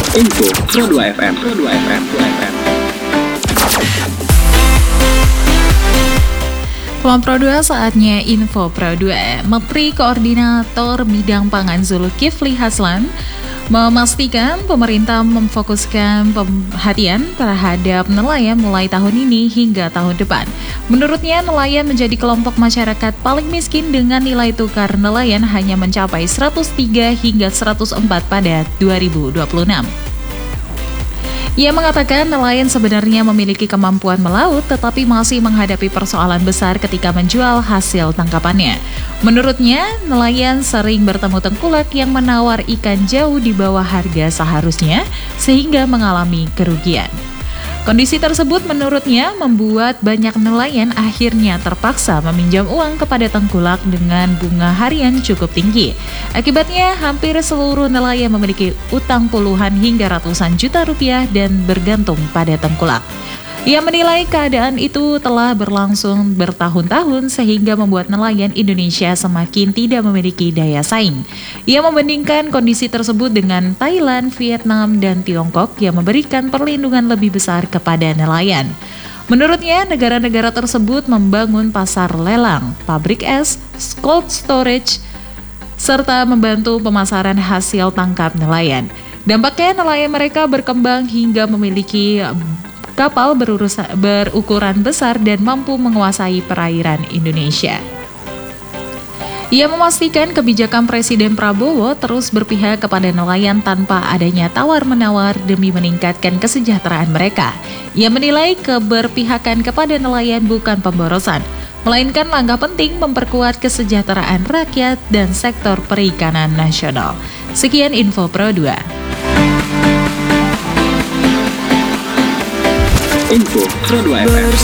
Info Pro 2 FM. Pro 2 FM. Pro 2 FM. Kelompok Pro 2, saatnya Info Pro 2. Menteri Koordinator Bidang Pangan Zulkifli Hasan memastikan pemerintah memfokuskan perhatian terhadap nelayan mulai tahun ini hingga tahun depan. Menurutnya, nelayan menjadi kelompok masyarakat paling miskin dengan nilai tukar nelayan hanya mencapai 103 hingga 104 pada 2026. Ia mengatakan nelayan sebenarnya memiliki kemampuan melaut tetapi masih menghadapi persoalan besar ketika menjual hasil tangkapannya. Menurutnya, nelayan sering bertemu tengkulak yang menawar ikan jauh di bawah harga seharusnya sehingga mengalami kerugian. Kondisi tersebut menurutnya membuat banyak nelayan akhirnya terpaksa meminjam uang kepada tengkulak dengan bunga harian cukup tinggi. Akibatnya, hampir seluruh nelayan memiliki utang puluhan hingga ratusan juta rupiah dan bergantung pada tengkulak. Ia menilai keadaan itu telah berlangsung bertahun-tahun sehingga membuat nelayan Indonesia semakin tidak memiliki daya saing. Ia membandingkan kondisi tersebut dengan Thailand, Vietnam, dan Tiongkok yang memberikan perlindungan lebih besar kepada nelayan. Menurutnya, negara-negara tersebut membangun pasar lelang, pabrik es, cold storage, serta membantu pemasaran hasil tangkap nelayan. Dampaknya nelayan mereka berkembang hingga memiliki kapal berukuran besar dan mampu menguasai perairan Indonesia. Ia memastikan kebijakan Presiden Prabowo terus berpihak kepada nelayan tanpa adanya tawar-menawar demi meningkatkan kesejahteraan mereka. Ia menilai keberpihakan kepada nelayan bukan pemborosan, melainkan langkah penting memperkuat kesejahteraan rakyat dan sektor perikanan nasional. Sekian Info Pro 2. Info Pro 2 FM.